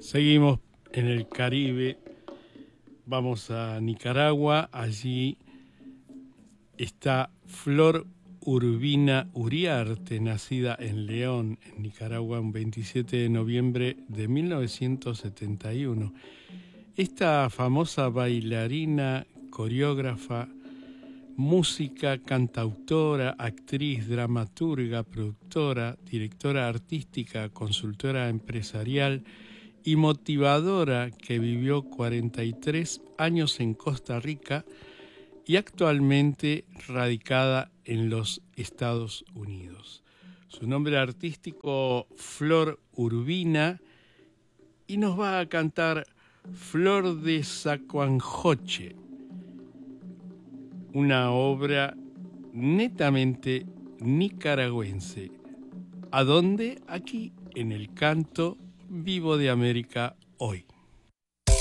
Seguimos en el Caribe, vamos a Nicaragua, allí está Flor Urbina Uriarte, nacida en León, en Nicaragua, un 27 de noviembre de 1971. Esta famosa bailarina, coreógrafa, música, cantautora, actriz, dramaturga, productora, directora artística, consultora empresarial y motivadora que vivió 43 años en Costa Rica y actualmente radicada en los Estados Unidos. Su nombre artístico, Flor Urbina, y nos va a cantar Flor de Zacuanjoche, una obra netamente nicaragüense. ¿A dónde? Aquí, en el canto vivo de América hoy.